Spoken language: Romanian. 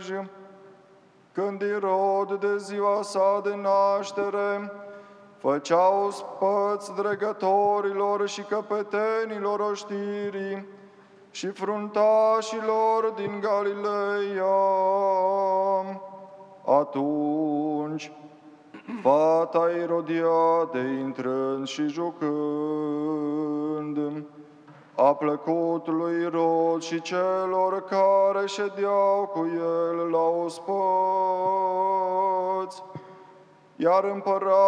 întregi, când Irod de ziua sa de naștere făceau spăți dregătorilor și căpetenilor oștirii și fruntașilor din Galileea. Atunci, fata Irodiadei, intrând și jucând, a plăcut lui Irod și celor care ședeau cu el la ospăți, iar împăratul